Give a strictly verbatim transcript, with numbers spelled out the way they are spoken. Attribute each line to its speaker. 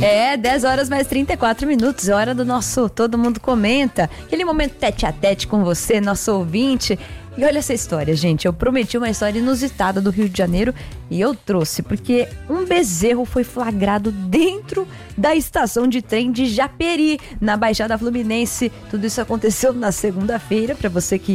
Speaker 1: É, dez horas mais trinta e quatro minutos, hora do nosso Todo Mundo Comenta. Aquele momento tete a tete com você, nosso ouvinte. E olha essa história, gente, eu prometi uma história inusitada do Rio de Janeiro e eu trouxe, porque um bezerro foi flagrado dentro da estação de trem de Japeri, na Baixada Fluminense. Tudo isso aconteceu na segunda-feira, para você que